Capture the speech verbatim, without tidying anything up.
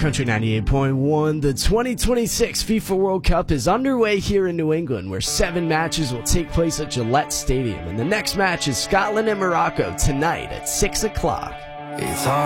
Country ninety-eight point one, the twenty twenty-six FIFA World Cup is underway here in New England, where seven matches will take place at Gillette Stadium. And the next match is Scotland and Morocco tonight at six o'clock. It's hard.